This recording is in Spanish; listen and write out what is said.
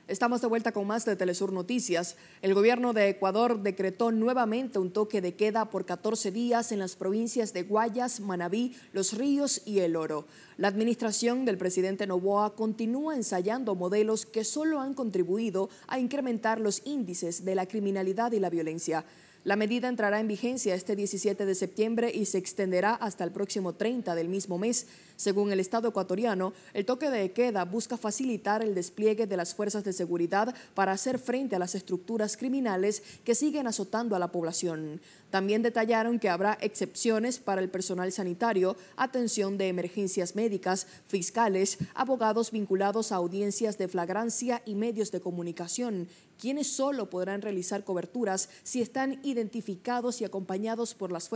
Estamos de vuelta con más de Telesur Noticias. El gobierno de Ecuador decretó nuevamente un toque de queda por 14 días en las provincias de Guayas, Manabí, Los Ríos y El Oro. La administración del presidente Noboa continúa ensayando modelos que solo han contribuido a incrementar los índices de la criminalidad y la violencia. La medida entrará en vigencia este 17 de septiembre y se extenderá hasta el próximo 30 del mismo mes. Según el Estado ecuatoriano, el toque de queda busca facilitar el despliegue de las fuerzas de seguridad para hacer frente a las estructuras criminales que siguen azotando a la población. También detallaron que habrá excepciones para el personal sanitario, atención de emergencias médicas, fiscales, abogados vinculados a audiencias de flagrancia y medios de comunicación, quienes solo podrán realizar coberturas si están identificados y acompañados por las fuerzas